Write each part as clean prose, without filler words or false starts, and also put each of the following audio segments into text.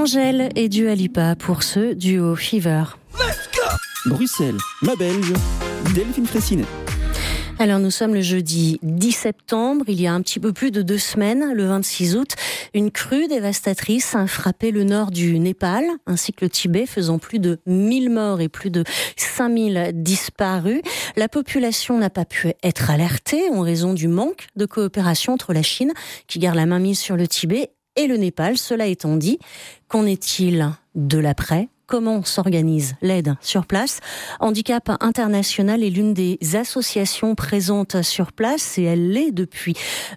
Angèle et Dua Lipa pour ce duo Fever. Bruxelles, ma Belge, Delphine Fraissinet. Alors nous sommes le jeudi 10 septembre, il y a un petit peu plus de 2 semaines, le 26 août, une crue dévastatrice a frappé le nord du Népal, ainsi que le Tibet, faisant plus de 1000 morts et plus de 5000 disparus. La population n'a pas pu être alertée en raison du manque de coopération entre la Chine, qui garde la mainmise sur le Tibet, et le Népal. Cela étant dit, qu'en est-il de l'après ? Comment s'organise l'aide sur place ? Handicap International est l'une des associations présentes sur place et elle l'est depuis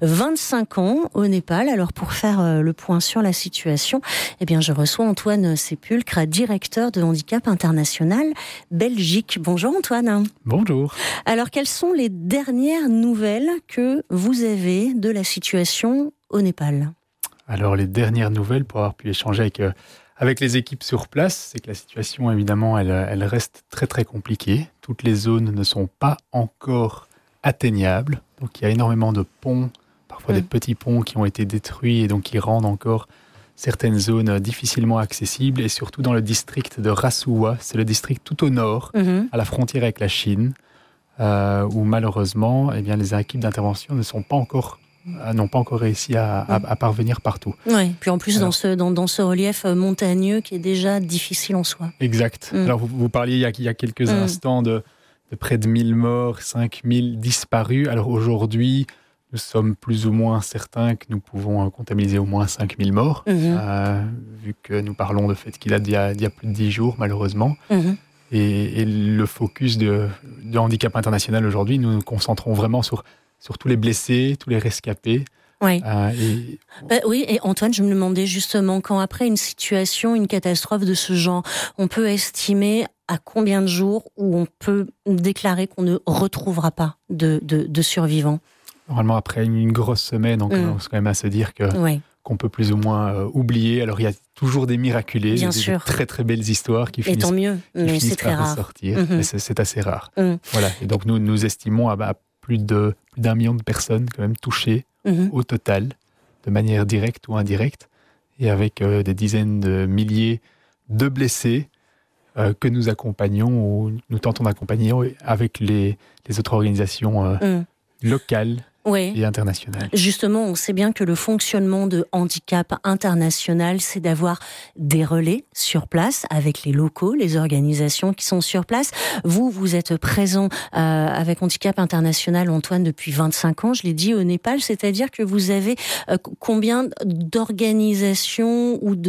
25 ans au Népal. Alors pour faire le point sur la situation, je reçois Antoine Sépulcre, directeur de Handicap International Belgique. Bonjour Antoine. Bonjour. Alors quelles sont les dernières nouvelles que vous avez de la situation au Népal ? Alors les dernières nouvelles, pour avoir pu échanger avec les équipes sur place, c'est que la situation, évidemment, elle reste très très compliquée. Toutes les zones ne sont pas encore atteignables. Donc il y a énormément de ponts, parfois des petits ponts qui ont été détruits et donc qui rendent encore certaines zones difficilement accessibles. Et surtout dans le district de Rasuwa, c'est le district tout au nord, à la frontière avec la Chine, où malheureusement, les équipes d'intervention n'ont pas encore réussi à parvenir partout. Oui, puis en plus dans ce relief montagneux qui est déjà difficile en soi. Exact. Alors vous parliez il y a quelques instants de près de 1000 morts, 5000 disparus. Alors aujourd'hui, nous sommes plus ou moins certains que nous pouvons comptabiliser au moins 5000 morts, vu que nous parlons de fait qu'il y a plus de 10 jours, malheureusement. Et le focus de Handicap International aujourd'hui, nous nous concentrons vraiment sur tous les blessés, tous les rescapés. Oui. Oui, et Antoine, je me demandais justement, quand après une situation, une catastrophe de ce genre, on peut estimer à combien de jours où on peut déclarer qu'on ne retrouvera pas de survivants ? Normalement, après une grosse semaine, on commence quand même à se dire qu'on peut plus ou moins oublier. Alors, il y a toujours des miraculés, des très très belles histoires qui finissent, tant mieux, mais c'est très par rare. ressortir. Mais c'est assez rare. Voilà. Et donc, nous estimons à plus d'un million de personnes quand même touchées au total, de manière directe ou indirecte, et avec des dizaines de milliers de blessés que nous accompagnons ou nous tentons d'accompagner avec les autres organisations locales et internationales. Justement, on sait bien que le fonctionnement de Handicap International, c'est d'avoir des relais sur place avec les locaux, les organisations qui sont sur place. Vous êtes présent avec Handicap International, Antoine, depuis 25 ans, je l'ai dit, au Népal, c'est-à-dire que vous avez combien d'organisations ou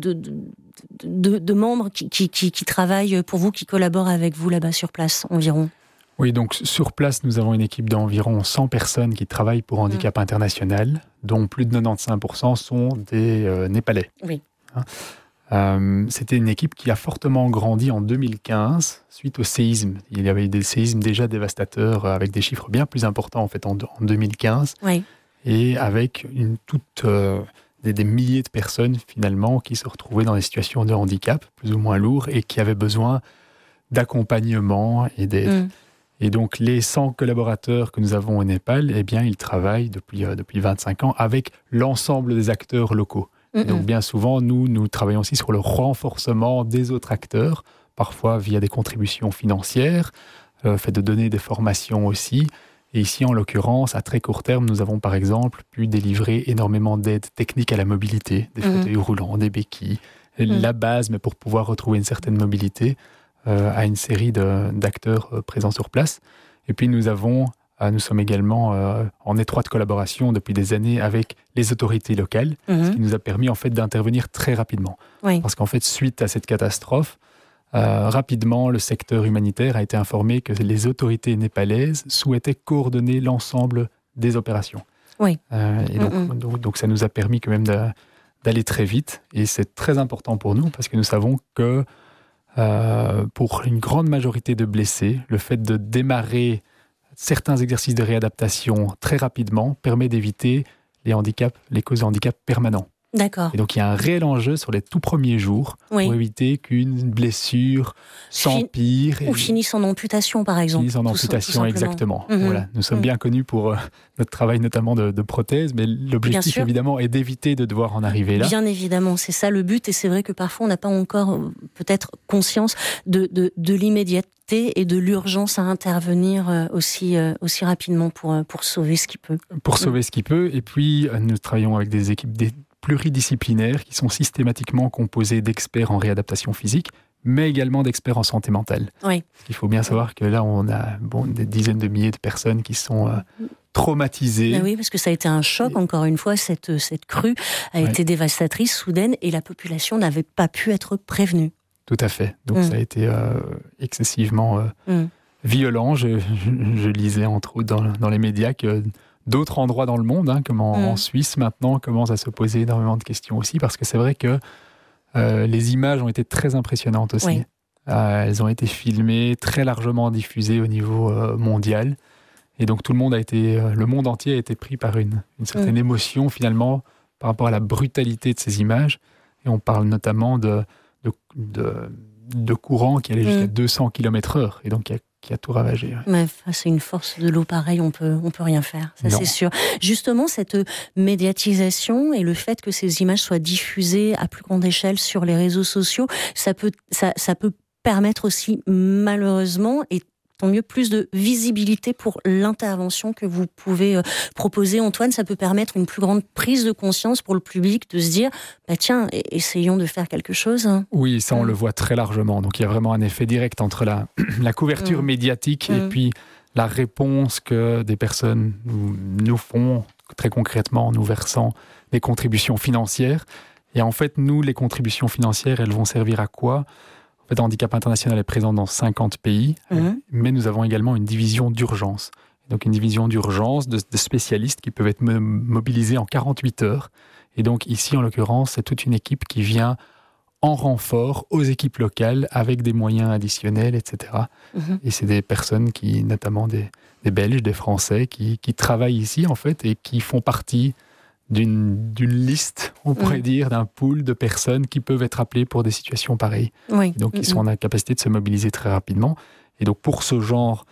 de membres qui travaillent pour vous, qui collaborent avec vous là-bas sur place environ ? Oui, donc sur place, nous avons une équipe d'environ 100 personnes qui travaillent pour Handicap International, dont plus de 95% sont des Népalais. Oui. C'était une équipe qui a fortement grandi en 2015 suite au séisme. Il y avait des séismes déjà dévastateurs avec des chiffres bien plus importants en fait en 2015. Oui. Et avec des milliers de personnes finalement qui se retrouvaient dans des situations de handicap plus ou moins lourds et qui avaient besoin d'accompagnement et d'aide. Et donc, les 100 collaborateurs que nous avons au Népal, ils travaillent depuis 25 ans avec l'ensemble des acteurs locaux. Et donc, bien souvent, nous travaillons aussi sur le renforcement des autres acteurs, parfois via des contributions financières, fait de donner des formations aussi. Et ici, en l'occurrence, à très court terme, nous avons par exemple pu délivrer énormément d'aides techniques à la mobilité, des fauteuils roulants, des béquilles, la base, mais pour pouvoir retrouver une certaine mobilité, à une série d'acteurs présents sur place. Et puis nous sommes également en étroite collaboration depuis des années avec les autorités locales, ce qui nous a permis en fait d'intervenir très rapidement. Oui. Parce qu'en fait, suite à cette catastrophe, rapidement, le secteur humanitaire a été informé que les autorités népalaises souhaitaient coordonner l'ensemble des opérations. Oui. Et donc ça nous a permis quand même d'aller très vite. Et c'est très important pour nous parce que nous savons que pour une grande majorité de blessés, le fait de démarrer certains exercices de réadaptation très rapidement permet d'éviter les causes de handicap permanents. D'accord. Et donc il y a un réel enjeu sur les tout premiers jours pour éviter qu'une blessure s'empire. Ou finisse en amputation, par exemple. Finisse en amputation, exactement. Voilà. Nous sommes bien connus pour notre travail notamment de prothèse, mais l'objectif évidemment est d'éviter de devoir en arriver là. Bien évidemment, c'est ça le but, et c'est vrai que parfois on n'a pas encore peut-être conscience de l'immédiateté et de l'urgence à intervenir aussi rapidement pour sauver ce qui peut. Pour sauver ce qui peut, et puis nous travaillons avec des équipes pluridisciplinaires qui sont systématiquement composées d'experts en réadaptation physique, mais également d'experts en santé mentale. Oui. Il faut bien savoir que là, on a des dizaines de milliers de personnes qui sont traumatisées. Oui, parce que ça a été un choc, encore une fois, cette crue a été dévastatrice, soudaine, et la population n'avait pas pu être prévenue. Tout à fait. Donc ça a été excessivement violent. Je lisais entre autres dans les médias que d'autres endroits dans le monde, comme en Suisse maintenant, commencent à se poser énormément de questions aussi, parce que c'est vrai que les images ont été très impressionnantes aussi. Oui. Elles ont été filmées, très largement diffusées au niveau mondial. Et donc le monde entier a été pris par une certaine émotion finalement par rapport à la brutalité de ces images. Et on parle notamment de courants qui allaient jusqu'à 200 km/h. Et donc qui a tout ravagé. Ouais, c'est une force de l'eau pareille, on peut rien faire, ça c'est sûr. Justement, cette médiatisation et le fait que ces images soient diffusées à plus grande échelle sur les réseaux sociaux, ça peut permettre aussi, malheureusement, et tant mieux, plus de visibilité pour l'intervention que vous pouvez proposer. Antoine, ça peut permettre une plus grande prise de conscience pour le public, de se dire, tiens, essayons de faire quelque chose. Oui, ça on le voit très largement. Donc il y a vraiment un effet direct entre la couverture médiatique et puis la réponse que des personnes nous font, très concrètement, en nous versant des contributions financières. Et en fait, nous, les contributions financières, elles vont servir à quoi ? En fait, Handicap International est présent dans 50 pays, mais nous avons également une division d'urgence. Donc une division d'urgence de spécialistes qui peuvent être mobilisés en 48 heures. Et donc ici, en l'occurrence, c'est toute une équipe qui vient en renfort aux équipes locales avec des moyens additionnels, etc. Et c'est des personnes notamment des Belges, des Français, qui travaillent ici, en fait, et qui font partie d'une liste, on pourrait dire, d'un pool de personnes qui peuvent être appelées pour des situations pareilles. Oui. Donc, ils sont en capacité de se mobiliser très rapidement. Et donc, pour ce genre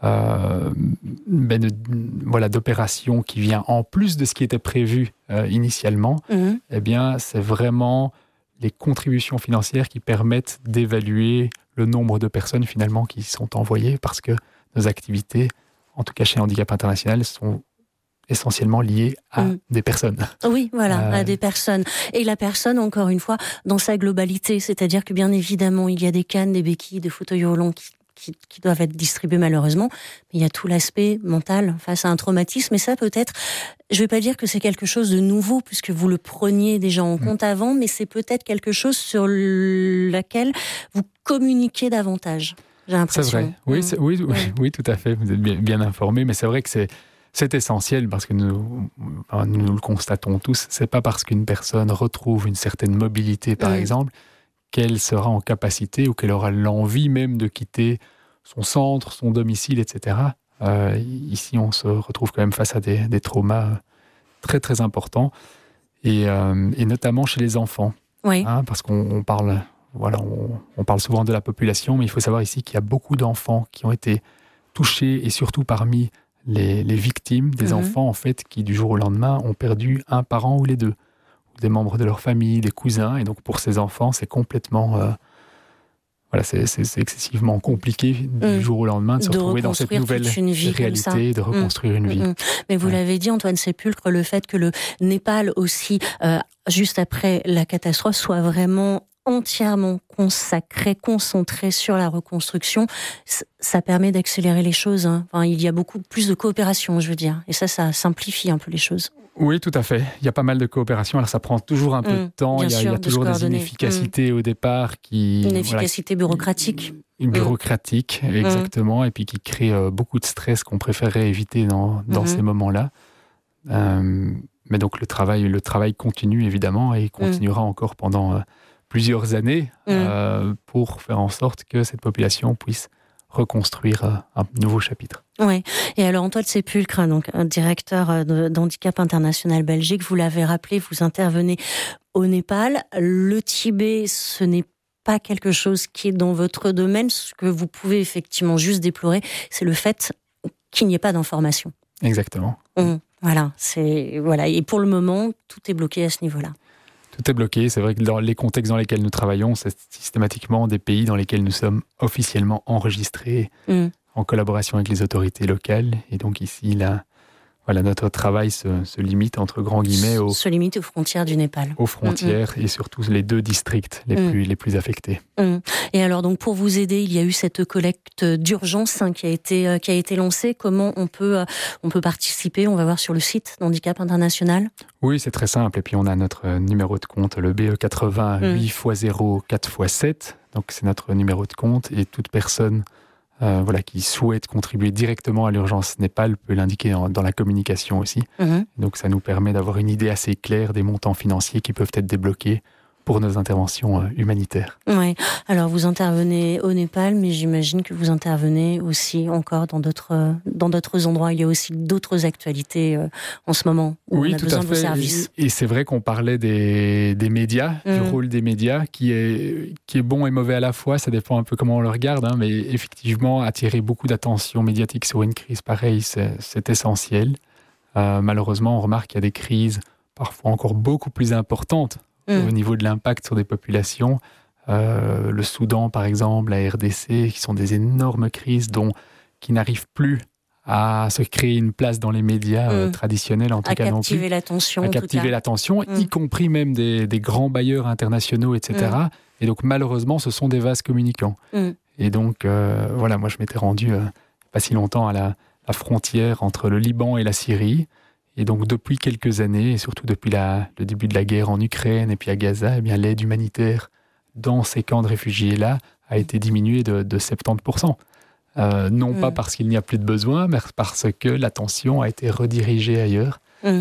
d'opération qui vient en plus de ce qui était prévu initialement, eh bien, c'est vraiment les contributions financières qui permettent d'évaluer le nombre de personnes, finalement, qui sont envoyées, parce que nos activités, en tout cas chez Handicap International, sont essentiellement liées à des personnes. Oui, voilà, à des personnes. Et la personne, encore une fois, dans sa globalité, c'est-à-dire que bien évidemment, il y a des cannes, des béquilles, des fauteuils roulants qui doivent être distribués malheureusement, mais il y a tout l'aspect mental face à un traumatisme, et ça peut-être, je ne vais pas dire que c'est quelque chose de nouveau, puisque vous le preniez déjà en compte avant, mais c'est peut-être quelque chose sur laquelle vous communiquez davantage, j'ai l'impression. C'est vrai, oui, tout à fait, vous êtes bien informé, mais c'est vrai que c'est essentiel, parce que nous le constatons tous. C'est pas parce qu'une personne retrouve une certaine mobilité, par exemple, qu'elle sera en capacité ou qu'elle aura l'envie même de quitter son centre, son domicile, etc. Ici, on se retrouve quand même face à des traumas très, très importants, et notamment chez les enfants. Oui. Parce qu'on parle, on parle souvent de la population, mais il faut savoir ici qu'il y a beaucoup d'enfants qui ont été touchés, et surtout parmi les victimes, des enfants en fait qui du jour au lendemain ont perdu un parent ou les deux, ou des membres de leur famille, des cousins, et donc pour ces enfants c'est complètement c'est excessivement compliqué du jour au lendemain de se retrouver dans cette nouvelle réalité, de reconstruire une vie. Mais vous l'avez dit, Antoine Sépulcre, le fait que le Népal aussi, juste après la catastrophe, soit vraiment entièrement consacré, concentré sur la reconstruction, ça permet d'accélérer les choses. Enfin, il y a beaucoup plus de coopération, je veux dire. Et ça simplifie un peu les choses. Oui, tout à fait. Il y a pas mal de coopération. Alors, ça prend toujours un peu de temps. Il y a toujours des inefficacités au départ Une efficacité bureaucratique. Bureaucratique, exactement. Et puis qui crée beaucoup de stress qu'on préférerait éviter dans ces moments-là. Mais donc, le travail continue, évidemment, et il continuera encore pendant plusieurs années pour faire en sorte que cette population puisse reconstruire un nouveau chapitre. Oui. Et alors Antoine Sépulcre, donc directeur d'Handicap International Belgique, vous l'avez rappelé, vous intervenez au Népal. Le Tibet, ce n'est pas quelque chose qui est dans votre domaine. Ce que vous pouvez effectivement juste déplorer, c'est le fait qu'il n'y ait pas d'information. Exactement. Voilà. Et pour le moment, tout est bloqué à ce niveau-là. Tout est bloqué. C'est vrai que dans les contextes dans lesquels nous travaillons, c'est systématiquement des pays dans lesquels nous sommes officiellement enregistrés en collaboration avec les autorités locales. Et donc ici, notre travail se limite, entre grands guillemets, aux frontières du Népal. Aux frontières et surtout les 2 districts les plus affectés. Et alors, donc, pour vous aider, il y a eu cette collecte d'urgence qui a été lancée. Comment on peut participer? On va voir sur le site d'Handicap International. Oui, c'est très simple. Et puis, on a notre numéro de compte, le BE80 8x0 4x7. Donc, c'est notre numéro de compte et toute personne qui souhaite contribuer directement à l'urgence Népal peut l'indiquer dans la communication aussi. Donc ça nous permet d'avoir une idée assez claire des montants financiers qui peuvent être débloqués pour nos interventions humanitaires. Oui. Alors vous intervenez au Népal, mais j'imagine que vous intervenez aussi encore dans d'autres endroits. Il y a aussi d'autres actualités en ce moment où on a besoin de vos services. Et c'est vrai qu'on parlait des médias, du rôle des médias, qui est bon et mauvais à la fois. Ça dépend un peu comment on le regarde, mais effectivement, attirer beaucoup d'attention médiatique sur une crise pareille, c'est essentiel. Malheureusement, on remarque qu'il y a des crises parfois encore beaucoup plus importantes au niveau de l'impact sur des populations. Le Soudan, par exemple, la RDC, qui sont des énormes crises qui n'arrivent plus à se créer une place dans les médias traditionnels, en tout cas non plus. À captiver l'attention, y compris même des grands bailleurs internationaux, etc. Et donc, malheureusement, ce sont des vases communicants. Et donc, moi, je m'étais rendu pas si longtemps à la frontière entre le Liban et la Syrie. Et donc, depuis quelques années, et surtout depuis le début de la guerre en Ukraine et puis à Gaza, l'aide humanitaire dans ces camps de réfugiés-là a été diminuée de 70%. Non pas parce qu'il n'y a plus de besoin, mais parce que l'attention a été redirigée ailleurs.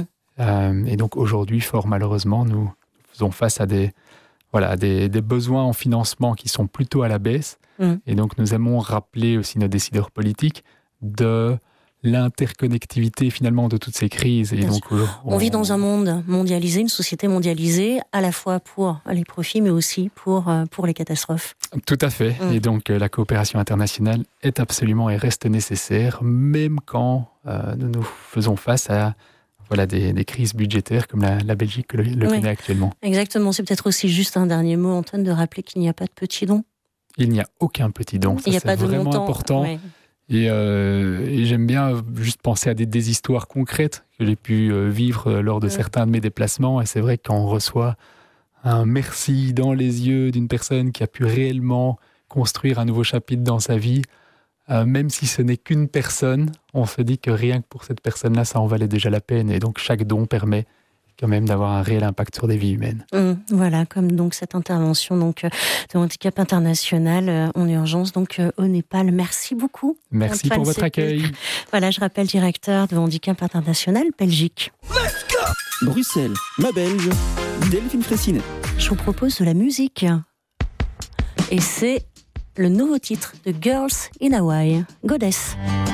Et donc, aujourd'hui, fort malheureusement, nous faisons face à des besoins en financement qui sont plutôt à la baisse. Et donc, nous aimons rappeler aussi nos décideurs politiques de l'interconnectivité finalement de toutes ces crises. Et donc, on vit dans un monde mondialisé, une société mondialisée, à la fois pour les profits, mais aussi pour les catastrophes. Tout à fait. Et donc, la coopération internationale est absolument et reste nécessaire, même quand nous faisons face à des crises budgétaires comme la Belgique le connaît actuellement. Exactement. C'est peut-être aussi juste un dernier mot, Antoine, de rappeler qu'il n'y a pas de petits dons. Il n'y a aucun petit don. Ça, c'est vraiment important. Ouais. Et j'aime bien juste penser à des histoires concrètes que j'ai pu vivre lors de certains de mes déplacements. Et c'est vrai que quand on reçoit un merci dans les yeux d'une personne qui a pu réellement construire un nouveau chapitre dans sa vie, même si ce n'est qu'une personne, on se dit que rien que pour cette personne-là, ça en valait déjà la peine. Et donc chaque don permet quand même d'avoir un réel impact sur des vies humaines. Voilà, comme donc cette intervention de Handicap International en urgence au Népal. Merci beaucoup. Merci pour votre accueil. Voilà, je rappelle, directeur de Handicap International Belgique. Let's go. Bruxelles, ma Belge, Delphine Fressinet. Je vous propose de la musique. Et c'est le nouveau titre de Girls in Hawaii, Goddess.